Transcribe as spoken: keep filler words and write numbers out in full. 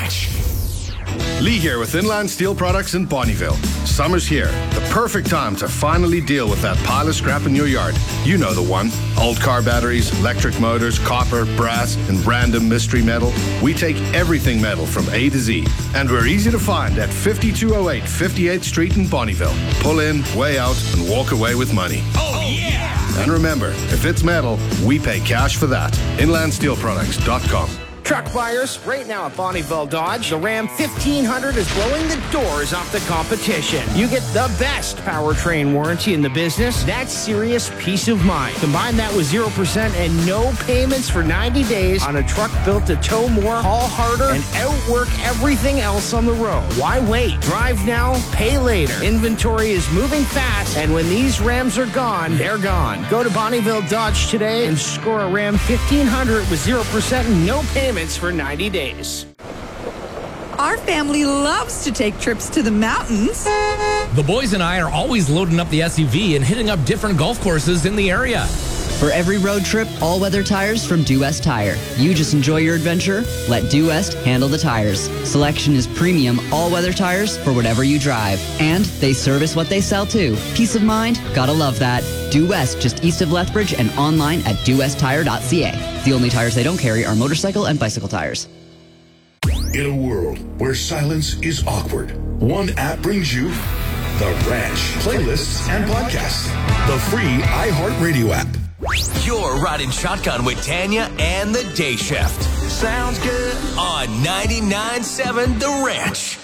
Ranch. Lee here with Inland Steel Products in Bonnyville. Summer's here. The perfect time to finally deal with that pile of scrap in your yard. You know the one. Old car batteries, electric motors, copper, brass, and random mystery metal. We take everything metal from A to Z. And we're easy to find at fifty-two oh eight fifty-eighth Street in Bonnyville. Pull in, weigh out, and walk away with money. Oh, yeah! And remember, if it's metal, we pay cash for that. inland steel products dot com. Truck buyers, right now at Bonnyville Dodge, the Ram fifteen hundred is blowing the doors off the competition. You get the best powertrain warranty in the business. That's serious peace of mind. Combine that with zero percent and no payments for ninety days on a truck built to tow more, haul harder, and outwork everything else on the road. Why wait? Drive now, pay later. Inventory is moving fast, and when these Rams are gone, they're gone. Go to Bonnyville Dodge today and score a Ram fifteen hundred with zero percent and no payments for ninety days. Our family loves to take trips to the mountains. The boys and I are always loading up the S U V and hitting up different golf courses in the area. For every road trip, all-weather tires from Due West Tire. You just enjoy your adventure, let Due West handle the tires. Selection is premium all-weather tires for whatever you drive. And they service what they sell too. Peace of mind, gotta love that. Due West, just east of Lethbridge and online at due west tire dot c a. The only tires they don't carry are motorcycle and bicycle tires. In a world where silence is awkward, one app brings you The Ranch, playlists and podcasts. The free iHeartRadio app. You're riding shotgun with Tanya and the Day Shift. Sounds good. On ninety-nine point seven The Ranch.